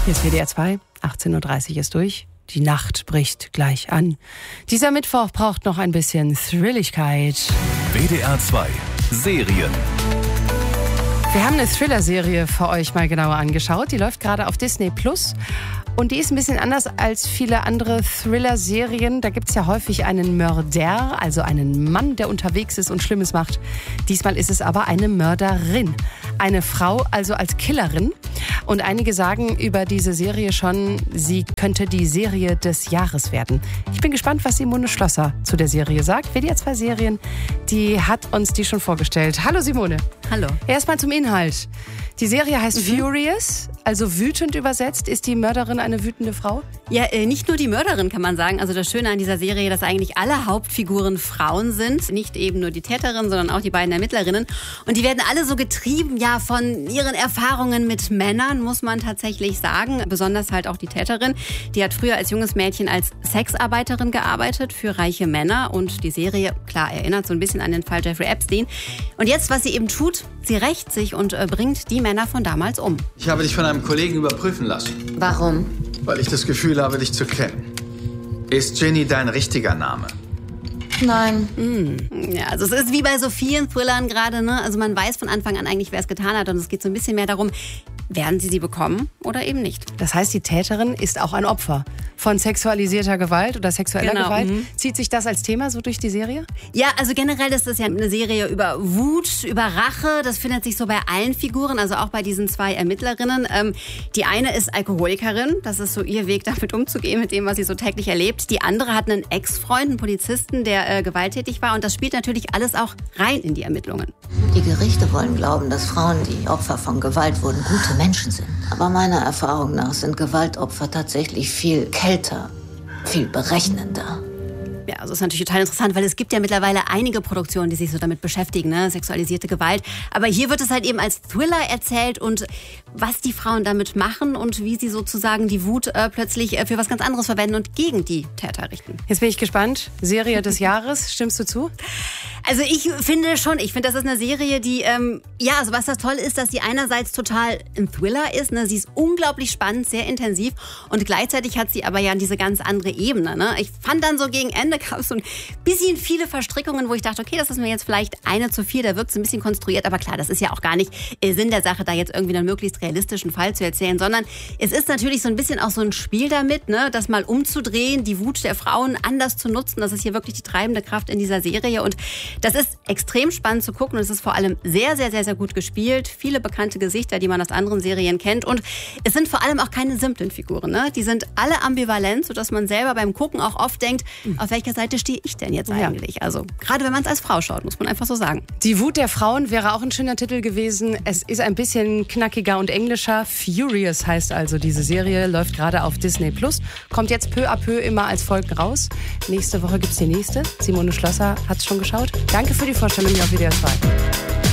Hier ist WDR 2, 18.30 Uhr ist durch. Die Nacht bricht gleich an. Dieser Mittwoch braucht noch ein bisschen Thrilligkeit. WDR 2 Serien. Wir haben eine Thriller-Serie für euch mal genauer angeschaut. Die läuft gerade auf Disney+. Und die ist ein bisschen anders als viele andere Thriller-Serien. Da gibt es ja häufig einen Mörder, also einen Mann, der unterwegs ist und Schlimmes macht. Diesmal ist es aber eine Mörderin. Eine Frau, also als Killerin. Und einige sagen über diese Serie schon, sie könnte die Serie des Jahres werden. Ich bin gespannt, was Simone Schlosser zu der Serie sagt. WDR 2 Serien, die hat uns die schon vorgestellt. Hallo Simone. Hallo. Erstmal zum Inhalt. Die Serie heißt Furious, also wütend übersetzt. Ist die Mörderin eine wütende Frau? Ja, nicht nur die Mörderin, kann man sagen. Also das Schöne an dieser Serie, dass eigentlich alle Hauptfiguren Frauen sind. Nicht eben nur die Täterin, sondern auch die beiden Ermittlerinnen. Und die werden alle so getrieben, ja, von ihren Erfahrungen mit Männern, muss man tatsächlich sagen. Besonders halt auch die Täterin. Die hat früher als junges Mädchen als Sexarbeiterin gearbeitet für reiche Männer. Und die Serie, klar, erinnert so ein bisschen an den Fall Jeffrey Epstein. Und jetzt, was sie eben tut, sie rächt sich und bringt die Männer von damals um. Ich habe dich von einem Kollegen überprüfen lassen. Warum? Weil ich das Gefühl habe, dich zu kennen. Ist Ginny dein richtiger Name? Nein. Ja, also es ist wie bei so vielen Thrillern gerade, ne? Also man weiß von Anfang an eigentlich, wer es getan hat. Und es geht so ein bisschen mehr darum, werden sie bekommen oder eben nicht. Das heißt, die Täterin ist auch ein Opfer von sexualisierter Gewalt oder sexueller Gewalt. Zieht sich das als Thema so durch die Serie? Ja, also generell ist das ja eine Serie über Wut, über Rache. Das findet sich so bei allen Figuren, also auch bei diesen zwei Ermittlerinnen. Die eine ist Alkoholikerin. Das ist so ihr Weg, damit umzugehen, mit dem, was sie so täglich erlebt. Die andere hat einen Ex-Freund, einen Polizisten, der gewalttätig war. Und das spielt natürlich alles auch rein in die Ermittlungen. Die Gerichte wollen glauben, dass Frauen, die Opfer von Gewalt wurden, gute Menschen sind. Aber meiner Erfahrung nach sind Gewaltopfer tatsächlich viel kälter, viel berechnender. Ja, also ist natürlich total interessant, weil es gibt ja mittlerweile einige Produktionen, die sich so damit beschäftigen, ne? Sexualisierte Gewalt. Aber hier wird es halt eben als Thriller erzählt und was die Frauen damit machen und wie sie sozusagen die Wut plötzlich für was ganz anderes verwenden und gegen die Täter richten. Jetzt bin ich gespannt. Serie des Jahres, stimmst du zu? Also ich finde schon, das ist eine Serie, die, also was das toll ist, dass sie einerseits total ein Thriller ist, ne? Sie ist unglaublich spannend, sehr intensiv und gleichzeitig hat sie aber ja diese ganz andere Ebene, ne? Ich fand dann so gegen Ende gab es so ein bisschen viele Verstrickungen, wo ich dachte, okay, das ist mir jetzt vielleicht eine zu viel, da wirkt es ein bisschen konstruiert, aber klar, das ist ja auch gar nicht Sinn der Sache, da jetzt irgendwie einen möglichst realistischen Fall zu erzählen, sondern es ist natürlich so ein bisschen auch so ein Spiel damit, ne? Das mal umzudrehen, die Wut der Frauen anders zu nutzen, das ist hier wirklich die treibende Kraft in dieser Serie und das ist extrem spannend zu gucken und es ist vor allem sehr, sehr, sehr, sehr gut gespielt. Viele bekannte Gesichter, die man aus anderen Serien kennt. Und es sind vor allem auch keine simplen Figuren, ne? Die sind alle ambivalent, sodass man selber beim Gucken auch oft denkt, auf welcher Seite stehe ich denn jetzt eigentlich? Also gerade wenn man es als Frau schaut, muss man einfach so sagen. Die Wut der Frauen wäre auch ein schöner Titel gewesen. Es ist ein bisschen knackiger und englischer. Furious heißt also diese Serie, läuft gerade auf Disney+. Kommt jetzt peu à peu immer als Folgen raus. Nächste Woche gibt es die nächste. Simone Schlosser hat es schon geschaut. Danke für die Vorstellung hier auf WDR 2.